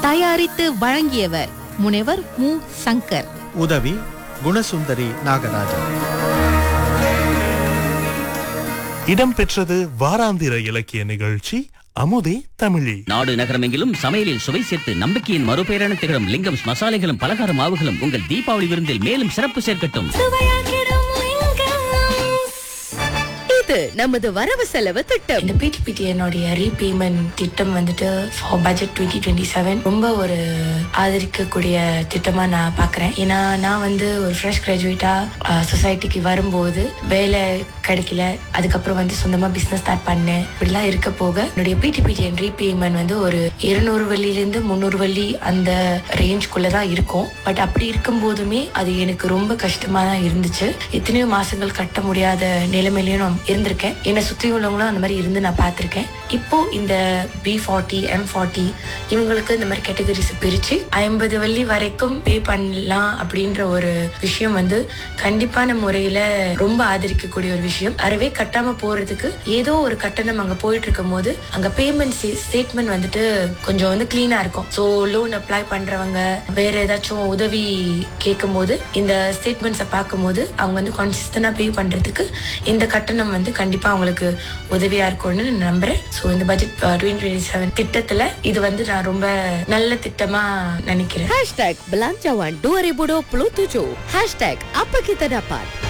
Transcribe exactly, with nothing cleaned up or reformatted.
தயாரித்து வழங்கியவர் முனைவர் மு சங்கர். உதவி குணசுந்தரி நாகராஜன். இடம்பெற்றது வாராந்திர இலக்கிய நிகழ்ச்சி அமுதே தமிழே. நாடு நகரமெங்கிலும் சமையலில் சுவை சேர்த்து நம்பிக்கையின் மறுபெயரான திகழும் லிங்கம் மசாலைகளும் பலகார மாவுகளும் உங்கள் தீபாவளி விருந்தில் மேலும் சிறப்பு சேர்க்கட்டும். இது நமது வரவு செலவு திட்டம். இந்த பிடிபிடி என்னுடைய ரீபேமெண்ட் திட்டம் வந்துட்டு for budget twenty twenty seven ரொம்ப ஒரு ஆதரிக்கக்கூடிய திட்டமா நான் பாக்குறேன். ஏன்னா நான் வந்து ஒரு ஃப்ரெஷ் கிராஜுவேட்டா சொசைட்டிக்கு வரும்போது வேலை கிடைக்கல, அதுக்கப்புறம் வந்து சொந்தமா பிசினஸ் ஸ்டார்ட் பண்ணேன். இப்படிலாம் இருக்க போக என்னுடைய பிடிபிடி ரீபேமெண்ட் வந்து ஒரு இருநூறு வள்ளியிலிருந்து முந்நூறு வள்ளி அந்த ரேஞ்ச்குள்ளதான் இருக்கும். பட் அப்படி இருக்கும் போதுமே அது எனக்கு ரொம்ப கஷ்டமா தான் இருந்துச்சு. எத்தனையோ மாசங்கள் கட்ட முடியாத நிலைமையிலயும் நான் இருந்திருக்கேன். என்னை சுற்றி உள்ளவங்களும் அந்த மாதிரி இருந்து நான் பார்த்திருக்கேன். இப்போ இந்த பி ஃபார்ட்டி எம் ஃபார்ட்டி இவங்களுக்கு இந்த மாதிரி கேட்டகரிஸ் பிரிச்சு ஐம்பது வள்ளி வரைக்கும் பே பண்ணலாம் அப்படின்ற ஒரு விஷயம் வந்து கண்டிப்பான முறையில ரொம்ப ஆதரிக்கக்கூடிய ஒரு விஷயம். அறவே கட்டாம போறதுக்கு ஏதோ ஒரு கட்டணம் அங்க போயிட்டு இருக்கும் போது அங்க பேமெண்ட் ஸ்டேட்மெண்ட் வந்துட்டு கொஞ்சம் வந்து கிளீனா இருக்கும். ஸோ லோன் அப்ளை பண்றவங்க வேற ஏதாச்சும் உதவி கேட்கும் போது இந்த ஸ்டேட்மெண்ட்ஸை பார்க்கும் போது அவங்க வந்து கன்சிஸ்டன்டா பே பண்றதுக்கு இந்த கட்டணம் வந்து கண்டிப்பா அவங்களுக்கு உதவியா இருக்கும்னு நம்புறேன். சோ இந்த பட்ஜெட் டுவெண்ட்டி டுவெண்ட்டி செவன் திட்டத்துல இது வந்து நான் ரொம்ப நல்ல திட்டமா நினைக்கிறேன். Hashtag Belanjawan dua ribu dua puluh tujuh. Hashtag Apa Kita Dapat.